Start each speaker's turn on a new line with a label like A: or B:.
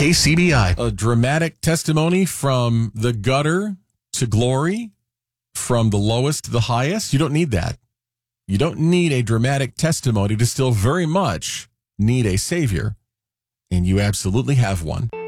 A: KCBI.
B: A dramatic testimony from the gutter to glory, from the lowest to the highest. You don't need that. You don't need a dramatic testimony to still very much need a Savior, and you absolutely have one.